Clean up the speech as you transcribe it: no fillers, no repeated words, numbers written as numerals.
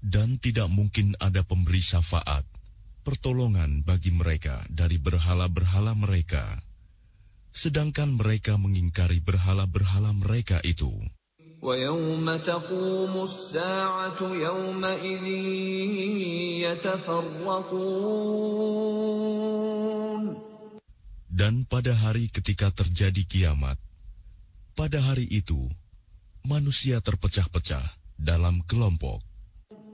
Dan tidak mungkin ada pemberi syafaat, pertolongan bagi mereka dari berhala-berhala mereka, sedangkan mereka mengingkari berhala-berhala mereka itu. وَيَوْمَ تَقُومُ السَّاعَةُ يَوْمَئِذٍ يَتَفَرَّقُونَ. Dan pada hari ketika terjadi kiamat, pada hari itu manusia terpecah-pecah dalam kelompok.